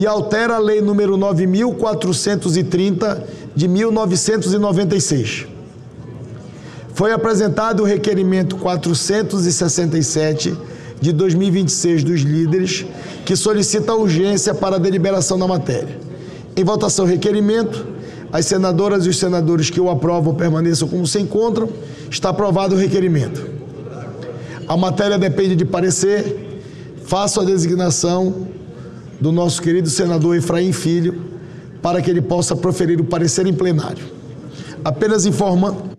e altera a Lei número 9.430 de 1996. Foi apresentado o requerimento 467 de 2026 dos líderes, que solicita urgência para a deliberação da matéria. Em votação, requerimento. As senadoras e os senadores que o aprovam permaneçam como se encontram. Está aprovado o requerimento. A matéria depende de parecer. Faço a designação do nosso querido senador Efraim Filho para que ele possa proferir o parecer em plenário. Apenas informa.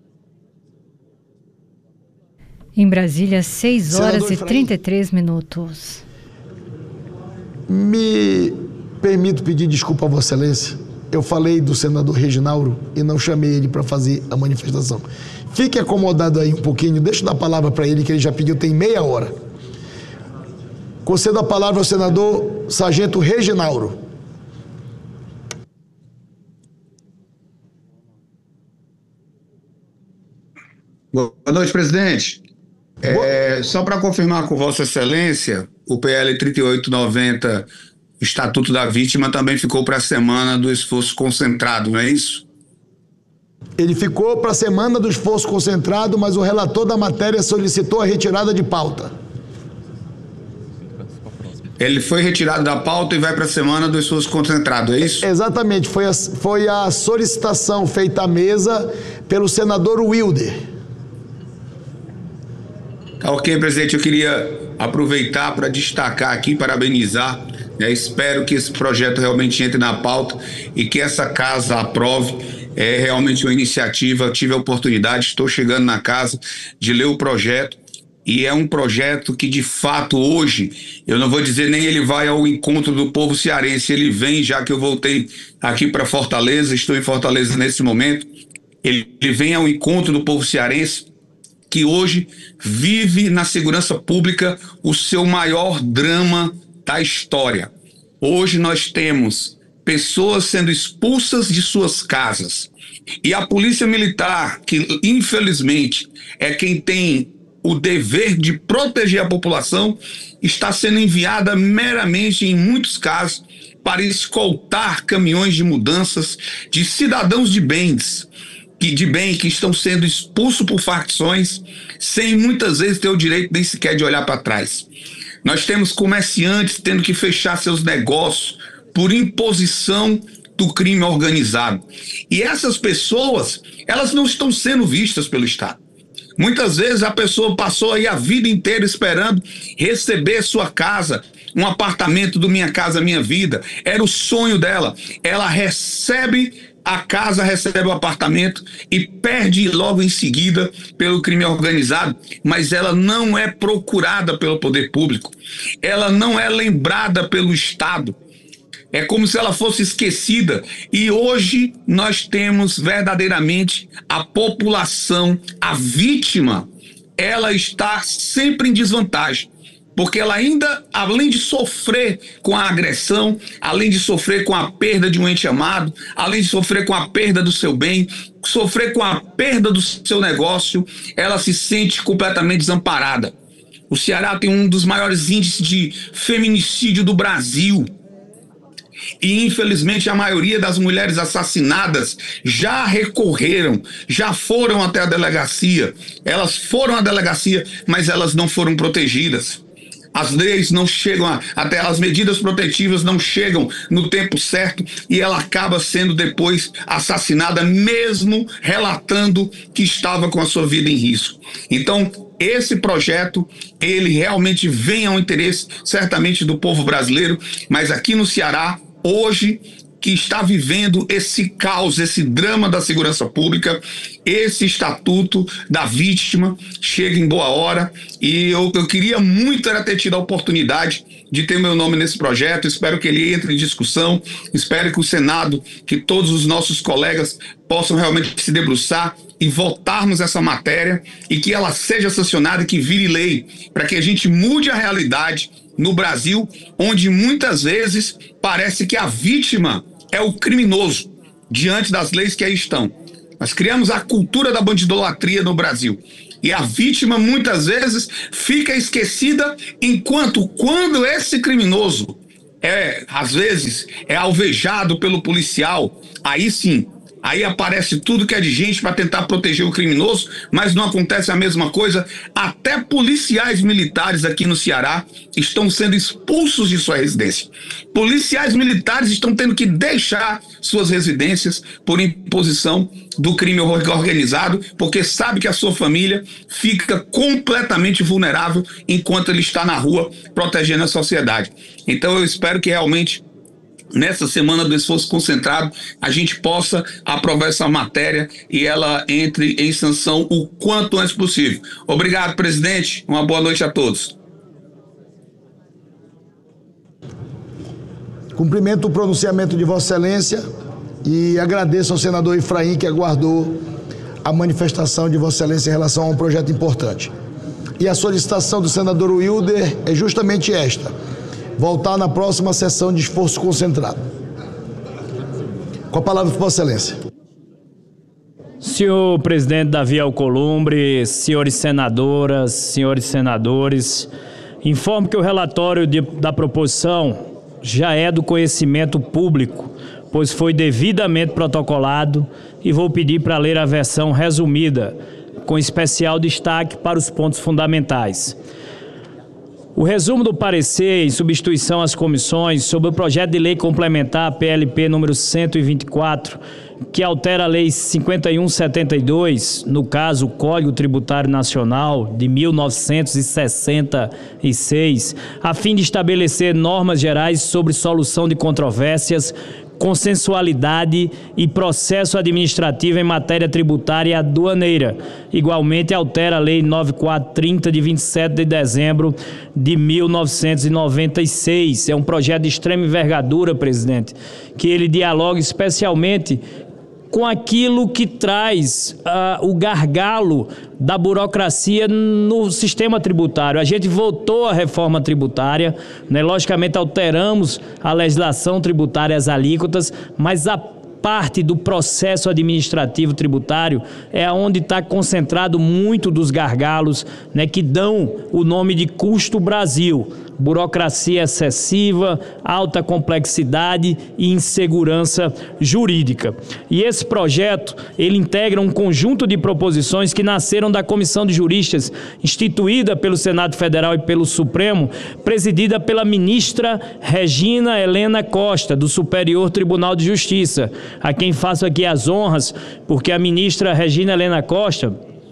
Em Brasília, 6 horas e 33 minutos. Me permito pedir desculpa a Vossa Excelência. Eu falei do senador Reginaldo e não chamei ele para fazer a manifestação. Fique acomodado aí um pouquinho, deixa eu dar a palavra para ele, que ele já pediu, tem meia hora. Concedo a palavra ao senador Sargento Reginaldo. Boa noite, presidente. Só para confirmar com Vossa Excelência, o PL 3890, Estatuto da Vítima, também ficou para a semana do esforço concentrado, não é isso? Ele ficou para a semana do esforço concentrado, mas o relator da matéria solicitou a retirada de pauta. Ele foi retirado da pauta e vai para a semana do esforço concentrado, é isso? Exatamente, foi a solicitação feita à mesa pelo senador Wilder. Ok, presidente, eu queria aproveitar para destacar aqui, parabenizar, né? Espero que esse projeto realmente entre na pauta e que essa casa aprove. É realmente uma iniciativa, eu tive a oportunidade, estou chegando na casa, de ler o projeto, e é um projeto que de fato hoje, eu não vou dizer nem ele vai ao encontro do povo cearense, ele vem, já que eu voltei aqui para Fortaleza, estou em Fortaleza nesse momento, ele vem ao encontro do povo cearense, que hoje vive na segurança pública o seu maior drama da história. Hoje nós temos pessoas sendo expulsas de suas casas e a Polícia Militar, que infelizmente é quem tem o dever de proteger a população, está sendo enviada meramente, em muitos casos, para escoltar caminhões de mudanças de cidadãos de bens, que estão sendo expulsos por facções, sem muitas vezes ter o direito nem sequer de olhar para trás. Nós temos comerciantes tendo que fechar seus negócios por imposição do crime organizado. E essas pessoas, elas não estão sendo vistas pelo Estado. Muitas vezes a pessoa passou aí a vida inteira esperando receber sua casa, um apartamento do Minha Casa Minha Vida. Era o sonho dela. Ela recebe a casa, recebe o apartamento e perde logo em seguida pelo crime organizado, mas ela não é procurada pelo poder público. Ela não é lembrada pelo Estado. É como se ela fosse esquecida. E hoje nós temos verdadeiramente a população, a vítima, ela está sempre em desvantagem. Porque ela ainda, além de sofrer com a agressão, além de sofrer com a perda de um ente amado, além de sofrer com a perda do seu bem, sofrer com a perda do seu negócio, ela se sente completamente desamparada. O Ceará tem um dos maiores índices de feminicídio do Brasil. E infelizmente a maioria das mulheres assassinadas já recorreram, já foram até a delegacia. Elas foram à delegacia, mas elas não foram protegidas. As leis não chegam até, as medidas protetivas não chegam no tempo certo e ela acaba sendo depois assassinada, mesmo relatando que estava com a sua vida em risco. Então, esse projeto, ele realmente vem ao interesse, certamente, do povo brasileiro, mas aqui no Ceará, hoje, que está vivendo esse caos, esse drama da segurança pública, esse estatuto da vítima chega em boa hora e eu queria muito era ter tido a oportunidade de ter meu nome nesse projeto. Espero que ele entre em discussão, espero que o Senado, que todos os nossos colegas possam realmente se debruçar e votarmos essa matéria e que ela seja sancionada e que vire lei, para que a gente mude a realidade no Brasil, onde muitas vezes parece que a vítima é o criminoso diante das leis que aí estão. Nós criamos a cultura da bandidolatria no Brasil. E a vítima muitas vezes fica esquecida, enquanto quando esse criminoso às vezes, é alvejado pelo policial, aí sim, aí aparece tudo que é de gente para tentar proteger o criminoso, mas não acontece a mesma coisa. Até policiais militares aqui no Ceará estão sendo expulsos de sua residência. Policiais militares estão tendo que deixar suas residências por imposição do crime organizado, porque sabe que a sua família fica completamente vulnerável enquanto ele está na rua protegendo a sociedade. Então eu espero que realmente nessa semana do esforço concentrado, a gente possa aprovar essa matéria e ela entre em sanção o quanto antes possível. Obrigado, presidente. Uma boa noite a todos. Cumprimento o pronunciamento de Vossa Excelência e agradeço ao senador Efraim que aguardou a manifestação de Vossa Excelência em relação a um projeto importante. E a solicitação do senador Wilder é justamente esta: voltar na próxima sessão de esforço concentrado. Com a palavra, Vossa Excelência. Senhor presidente Davi Alcolumbre, senhores senadoras, senhores senadores, informo que o relatório da proposição já é do conhecimento público, pois foi devidamente protocolado, e vou pedir para ler a versão resumida, com especial destaque para os pontos fundamentais. O resumo do parecer em substituição às comissões sobre o projeto de lei complementar PLP número 124, que altera a Lei 5172, no caso o Código Tributário Nacional de 1966, a fim de estabelecer normas gerais sobre solução de controvérsias, consensualidade e processo administrativo em matéria tributária e aduaneira. Igualmente altera a Lei 9430 de 27 de dezembro de 1996. É um projeto de extrema envergadura, presidente, que ele dialoga especialmente com aquilo que traz o gargalo da burocracia no sistema tributário. A gente votou a reforma tributária, né? Logicamente alteramos a legislação tributária, as alíquotas, mas a parte do processo administrativo tributário é onde está concentrado muito dos gargalos, né, que dão o nome de custo Brasil. Burocracia excessiva, alta complexidade e insegurança jurídica. E esse projeto, ele integra um conjunto de proposições que nasceram da Comissão de Juristas, instituída pelo Senado Federal e pelo Supremo, presidida pela ministra Regina Helena Costa, do Superior Tribunal de Justiça, a quem faço aqui as honras, porque a ministra Regina Helena Costa,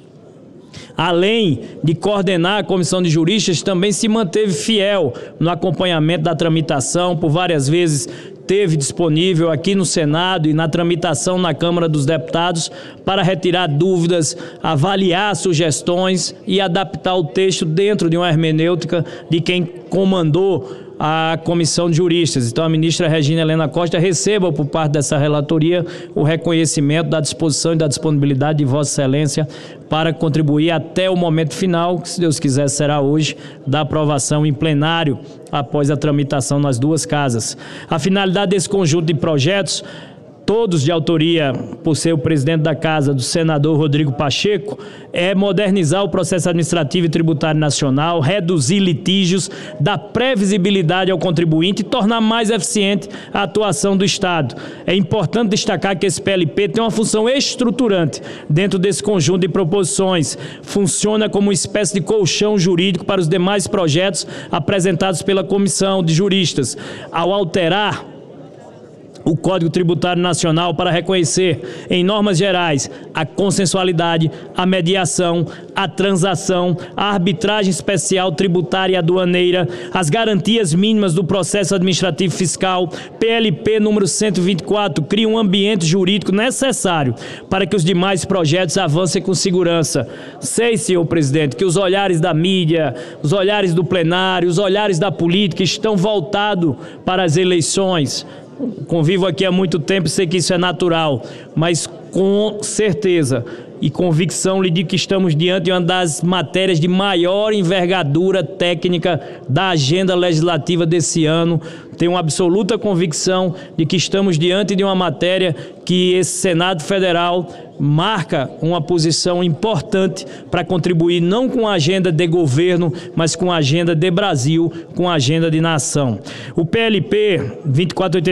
além de coordenar a Comissão de Juristas, também se manteve fiel no acompanhamento da tramitação, por várias vezes teve disponível aqui no Senado e na tramitação na Câmara dos Deputados para retirar dúvidas, avaliar sugestões e adaptar o texto dentro de uma hermenêutica de quem comandou a Comissão de Juristas. Então, a ministra Regina Helena Costa receba por parte dessa relatoria o reconhecimento da disposição e da disponibilidade de Vossa Excelência para contribuir até o momento final, que, se Deus quiser, será hoje, da aprovação em plenário após a tramitação nas duas casas. A finalidade desse conjunto de projetos, todos de autoria, por ser o presidente da Casa, do senador Rodrigo Pacheco, é modernizar o processo administrativo e tributário nacional, reduzir litígios, dar previsibilidade ao contribuinte e tornar mais eficiente a atuação do Estado. É importante destacar que esse PLP tem uma função estruturante dentro desse conjunto de proposições. Funciona como uma espécie de colchão jurídico para os demais projetos apresentados pela Comissão de Juristas. Ao alterar o Código Tributário Nacional para reconhecer em normas gerais a consensualidade, a mediação, a transação, a arbitragem especial tributária e aduaneira, as garantias mínimas do processo administrativo fiscal, PLP número 124, cria um ambiente jurídico necessário para que os demais projetos avancem com segurança. Sei, senhor presidente, que os olhares da mídia, os olhares do plenário, os olhares da política estão voltados para as eleições. Convivo aqui há muito tempo e sei que isso é natural, mas com certeza e convicção lhe digo que estamos diante de uma das matérias de maior envergadura técnica da agenda legislativa desse ano. Tenho absoluta convicção de que estamos diante de uma matéria que esse Senado Federal marca uma posição importante para contribuir não com a agenda de governo, mas com a agenda de Brasil, com a agenda de nação. O PLP 2480